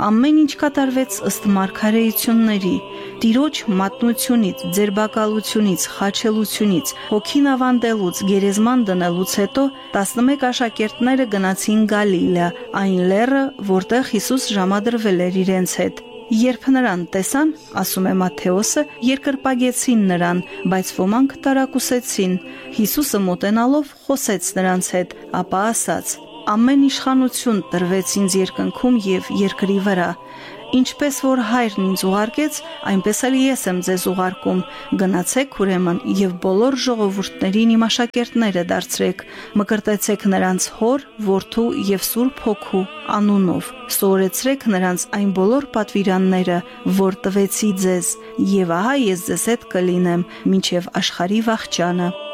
Ամեն ինչ կատարվեց ըստ մարգարեությունների, Տիրոջ մատնությունից, ձերբակալությունից, խաչելությունից, հոգին ավանդելուց, գերեզման դնելուց հետո 11 աշակերտները գնացին Գալիլեա, այն լեռը, որտեղ Հիսուս ժամադրվել էր իրենց հետ։ Երբ նրան տեսան, ասում է Մատթեոսը, երկրպագեցին նրան, բայց ոմանք տարակուսեցին։ Հիսուսը մոտենալով խոսեց նրանց հետ, ապա ասաց. «Ամեն իշխանություն տրվեց ինձ երկնքում եւ երկրի վրա։ Ինչպես որ Հայրն ինձ ուղարկեց, այնպես էլ ես եմ ձեզ ուղարկում։ Գնացեք ուրեմն եւ բոլոր ժողովուրդներին իմ աշակերտները դարձրեք, մկրտեցեք նրանց Հոր, Որդու եւ Սուրբ Հոգու անունով, սովորեցրեք նրանց այն բոլոր պատվիրանները, որ տվեցի ձեզ, եւ ահա ես ձեզ հետ կլինեմ մինչեւ աշխարհի վախճանը»։